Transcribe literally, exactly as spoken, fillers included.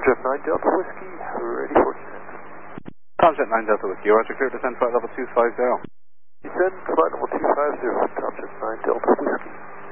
Tomjet nine Delta Whiskey, ready for descent. Tomjet nine Delta Whiskey, roger, clear descent flight level two five zero. Descend flight level two five zero, Tomjet nine Delta Whiskey.